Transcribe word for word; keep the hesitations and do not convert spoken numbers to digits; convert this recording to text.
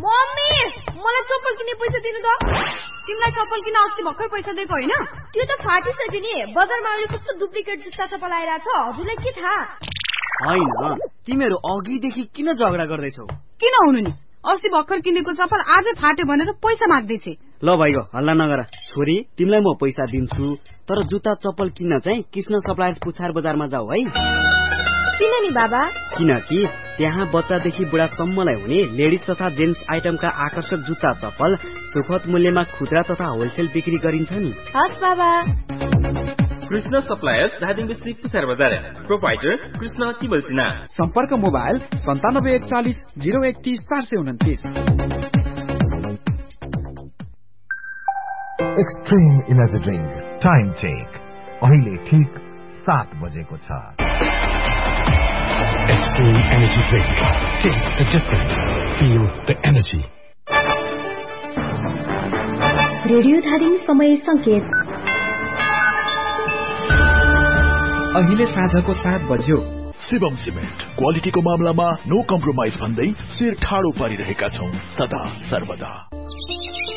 Mummy मलाई चप्पल किन्ने पैसा दिनु त। तिमीलाई चप्पल किन्न अस्ति भर्खर पैसा दिएको होइन? त्यो त फाटिसक्यो नि। बजारमा अहिले कस्तो डुप्लिकेट जुत्ता चप्पल आइरहेछ, हजुरलाई के थाहा? हैन, तिमीहरू अघिदेखि किन झगडा गर्दैछौ? किन हुनु नि, अस्ति भर्खर किनेको चप्पल आजै फाट्यो भनेर पैसा माग्दैछ। ल भाइको हल्ला नगर। छोरी, तिमीलाई म पैसा दिन्छु, तर जुत्ता चप्पल किन्न चाहिँ कृष्ण सप्लायर्स पुछार बजारमा जाऊ है। किन नि बाबा? किनकि त्यहाँ बच्चादेखि बुढासम्मलाई हुने लेडिज तथा जेन्ट्स आइटमका आकर्षक जुत्ता चप्पल सुपथ मूल्यमा खुद्रा तथा होलसेल बिक्री गरिन्छ नि। हस् बाबा। कृष्ण सप्लायर्स धादिङ डिस्ट्रिक्ट पुछार बजार। प्रोपाइटर कृष्ण किबलसिना। सम्पर्क मोबाइल सन्तानब्बे एकचालिस जिरो एकतिस चार सय उन्तिस। Extreme energy drink time check अहिले ठीक सात बजेको छ। Extreme energy drink. Taste the difference. Feel the energy. Radio Dhading समय संकेत अहिले साँझको सात बज्यो। शिवम सिमेन्ट क्वालिटीको मामलामा नो कम्प्रोमाइज भन्दै शिर ठाडो पारिरहेका छौं सदा सर्वदा।